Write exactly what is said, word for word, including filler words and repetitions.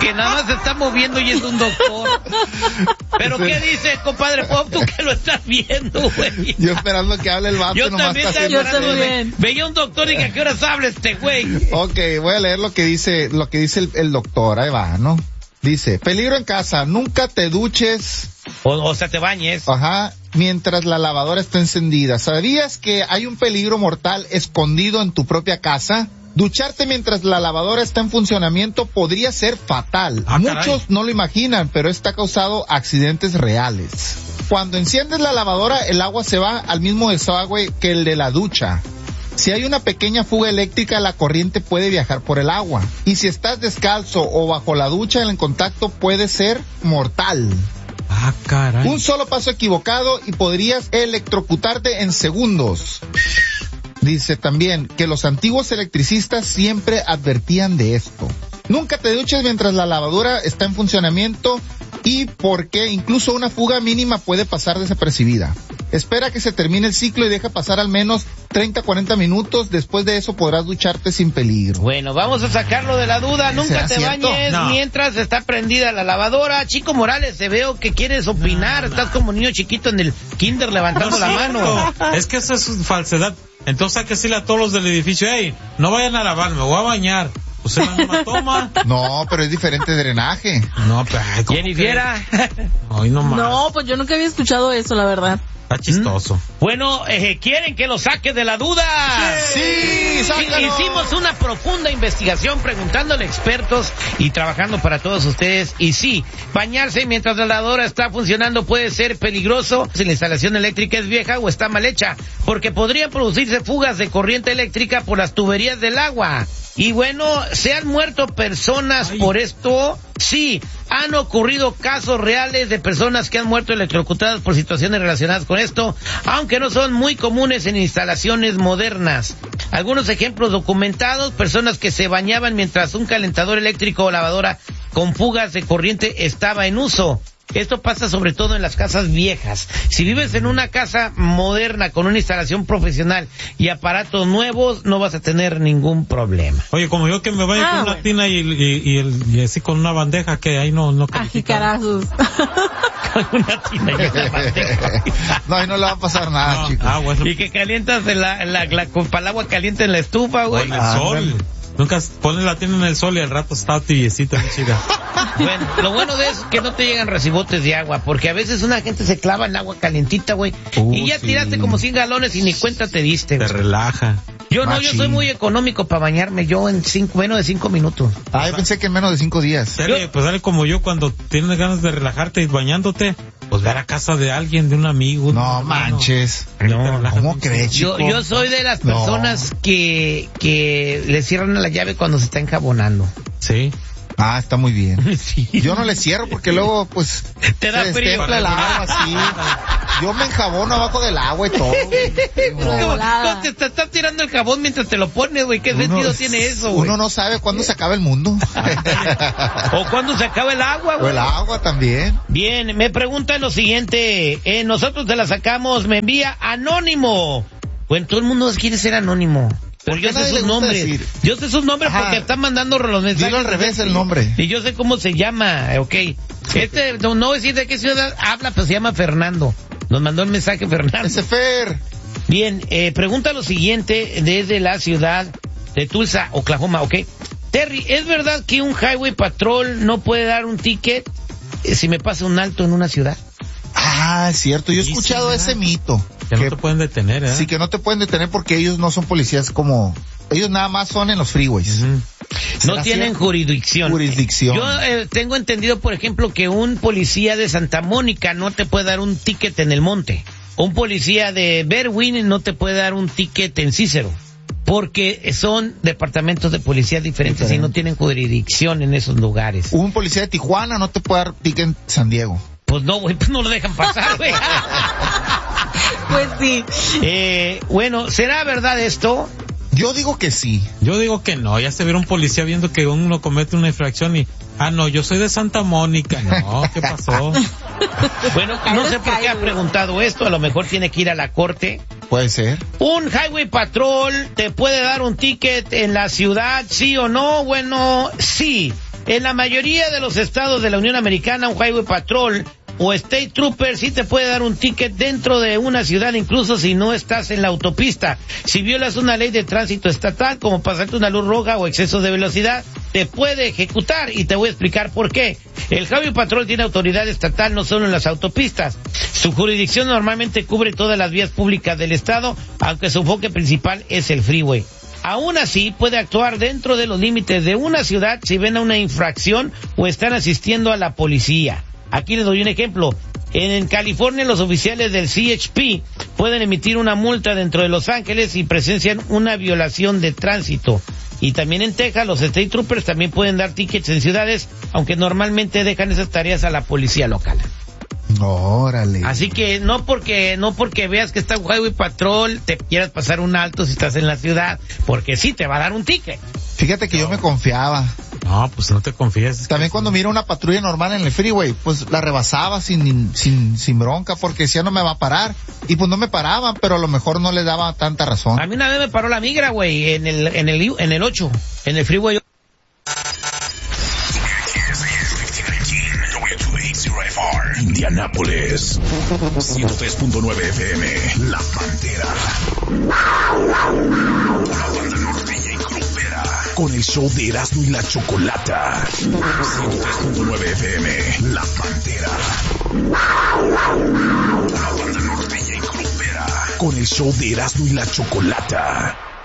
que nada más se está moviendo y es un doctor. Pero ¿qué dice, compadre Pop? Tú que lo estás viendo, güey. Yo esperando que hable el vato. Yo nomás también está estaba haciendo- esperando, güey. Veía un doctor y que a qué horas habla este güey. Ok, voy a leer lo que dice, lo que dice el, el doctor, ahí va, ¿no? Dice, peligro en casa, nunca te duches. O, o sea, te bañes. Ajá, mientras la lavadora está encendida. ¿Sabías que hay un peligro mortal escondido en tu propia casa? Ducharte mientras la lavadora está en funcionamiento podría ser fatal. Ah, Muchos caray. no lo imaginan, pero esto ha causado accidentes reales. Cuando enciendes la lavadora, el agua se va al mismo desagüe que el de la ducha. Si hay una pequeña fuga eléctrica, la corriente puede viajar por el agua. Y si estás descalzo o bajo la ducha, el contacto puede ser mortal. Ah, caray. Un solo paso equivocado y podrías electrocutarte en segundos. Dice también que los antiguos electricistas siempre advertían de esto. Nunca te duches mientras la lavadora está en funcionamiento y porque incluso una fuga mínima puede pasar desapercibida. Espera que se termine el ciclo y deja pasar al menos treinta a cuarenta minutos. Después de eso podrás ducharte sin peligro. Bueno, vamos a sacarlo de la duda. Nunca ¿Será te cierto? bañes No. mientras está prendida la lavadora. Chico Morales, te veo que quieres opinar. No, no. Estás como niño chiquito en el kinder levantando la mano. Es que eso es falsedad. Entonces hay que decirle a todos los del edificio, hey, no vayan a lavar, me voy a bañar. Pues se la toma. No, pero es diferente drenaje. No, pero ay, ¿cómo Jennifiera. que? Ay, no más. No, pues yo nunca había escuchado eso, la verdad. Está chistoso. Bueno, eh, ¿quieren que lo saque de la duda? Sí, sácalo. Hicimos una profunda investigación preguntándole a expertos y trabajando para todos ustedes. Y sí, bañarse mientras la lavadora está funcionando puede ser peligroso si la instalación eléctrica es vieja o está mal hecha, porque podrían producirse fugas de corriente eléctrica por las tuberías del agua. Y bueno, ¿se han muerto personas Ay. por esto? Sí, han ocurrido casos reales de personas que han muerto electrocutadas por situaciones relacionadas con esto, aunque no son muy comunes en instalaciones modernas. Algunos ejemplos documentados: personas que se bañaban mientras un calentador eléctrico o lavadora con fugas de corriente estaba en uso. Esto pasa sobre todo en las casas viejas. Si vives en una casa moderna con una instalación profesional y aparatos nuevos, no vas a tener ningún problema. Oye, como yo que me vaya Ah, con una bueno. tina y, y, y, el- y así con una bandeja que ahí no, no califica. Ajicarazos. Una tina y una bandeja. No, ahí no le va a pasar nada, No, chicos. ah, bueno. Y que calientas la, la, la, con el agua caliente en la estufa, O güey. en el Ah, sol. ándale. Nunca pones la tina en el sol y al rato está tibiecita, mi chica. Bueno, lo bueno de eso es que no te llegan recibotes de agua, porque a veces una gente se clava en agua calientita, güey, Uh, y ya sí. tiraste como cien galones y ni cuenta te diste, Te güey. relaja. Yo no, yo Machín. soy muy económico para bañarme, yo en cinco, menos de cinco minutos. Ah, yo pensé que en menos de cinco días. Dale, pues dale como yo cuando tienes ganas de relajarte y bañándote, pues ve a la casa de alguien, de un amigo. de un No hermano. manches. Ahí te No, relajas ¿cómo un crees, chingo. Yo, chico? yo soy de las No. personas que, que le cierran a la llave cuando se está enjabonando. Sí. Ah, está muy bien. Sí. Yo no le cierro porque luego, pues, Te da se frío. destempla el agua así. Yo me enjabono abajo del agua y todo. Es como, volada. no, te, te estás tirando el jabón mientras te lo pones, güey. ¿Qué sentido tiene eso, güey? Uno no sabe cuándo se acaba el mundo. O cuando se acaba el agua, O güey. el agua también. Bien, me pregunta lo siguiente. Eh, nosotros te la sacamos, me envía anónimo. Bueno, todo el mundo quiere ser anónimo. Pero ¿Por yo qué sé nadie sus le gusta nombres. decir? Yo sé sus nombres Ajá. porque están mandando los mensajes. Dilo al revés el nombre. Y yo sé cómo se llama, ok. Este, no, no voy a decir de qué ciudad habla, pero se llama Fernando. Nos mandó el mensaje Fernando. Ese Fer. Bien, eh, pregunta lo siguiente desde la ciudad de Tulsa, Oklahoma, ok. Terry, ¿es verdad que un highway patrol no puede dar un ticket eh, si me pasa un alto en una ciudad? Ah, es cierto. Yo he Sí, escuchado sí, ese ¿verdad? mito. Que no Que- te pueden detener, ¿eh? Sí, que no te pueden detener porque ellos no son policías como... Ellos nada más son en los freeways. Ujú. No ¿Será tienen cierto? jurisdicción. Jurisdicción. Yo eh, tengo entendido, por ejemplo, que un policía de Santa Mónica no te puede dar un ticket en el monte. Un policía de Berwyn no te puede dar un ticket en Cícero. Porque son departamentos de policía diferentes Diferente. y no tienen jurisdicción en esos lugares. Un policía de Tijuana no te puede dar ticket en San Diego. Pues no, güey, pues no lo dejan pasar, güey. Pues sí. eh, bueno, ¿será verdad esto? Yo digo que sí. Yo digo que no, ya se vieron un policía viendo que uno comete una infracción y, ah, no, yo soy de Santa Mónica. No, ¿qué pasó? Bueno, no Eres sé por qué ha caído. preguntado esto, a lo mejor tiene que ir a la corte. Puede ser. ¿Un highway patrol te puede dar un ticket en la ciudad, sí o no? Bueno, sí. En la mayoría de los estados de la Unión Americana, un Highway Patrol o State Trooper sí te puede dar un ticket dentro de una ciudad, incluso si no estás en la autopista. Si violas una ley de tránsito estatal, como pasarte una luz roja o exceso de velocidad, te puede ejecutar, y te voy a explicar por qué. El Highway Patrol tiene autoridad estatal no solo en las autopistas. Su jurisdicción normalmente cubre todas las vías públicas del estado, aunque su enfoque principal es el freeway. Aún así, puede actuar dentro de los límites de una ciudad si ven a una infracción o están asistiendo a la policía. Aquí les doy un ejemplo. En California, los oficiales del C H P pueden emitir una multa dentro de Los Ángeles si presencian una violación de tránsito. Y también en Texas, los State Troopers también pueden dar tickets en ciudades, aunque normalmente dejan esas tareas a la policía local. Órale. Así que no porque no porque veas que está un Highway Patrol te quieras pasar un alto si estás en la ciudad, porque sí te va a dar un ticket. Fíjate que no. Yo me confiaba. No, pues no te confíes. También cuando miro una patrulla normal en el freeway, pues la rebasaba sin sin sin bronca, porque decía no me va a parar. Y pues no me paraban, pero a lo mejor no le daba tanta razón. A mí una vez me paró la migra, güey, en el en el en el ocho, en el freeway. Indianápolis, ciento tres punto nueve F M, La Pantera. La banda norteña y grupera, con el show de Erasmo y la Chocolata. ciento tres punto nueve F M, La Pantera. La banda norteña y grupera, con el show de Erasmo y la Chocolata.